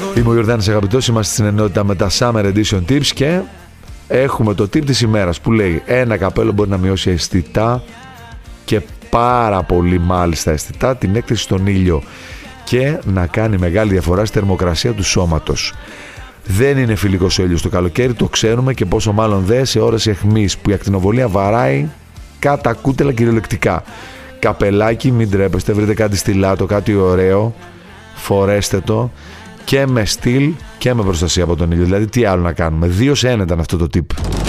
Είμαι ο Γιορδάνης Αγαπητός, είμαστε στην ενότητα με τα Summer Edition Tips και έχουμε το tip της ημέρας που λέει ένα καπέλο μπορεί να μειώσει αισθητά και πάρα πολύ μάλιστα αισθητά την έκθεση στον ήλιο και να κάνει μεγάλη διαφορά στη θερμοκρασία του σώματος. Δεν είναι φιλικός ο ήλιος το καλοκαίρι, το ξέρουμε, και πόσο μάλλον δε σε ώρες αιχμής που η ακτινοβολία βαράει κατά κούτελα κυριολεκτικά. Καπελάκι, μην τρέπεστε, βρείτε κάτι στυλάτο, κάτι ωραίο, φορέστε το και με στυλ και με προστασία από τον ήλιο. Δηλαδή τι άλλο να κάνουμε, 2 σε 1 ήταν αυτό το tip.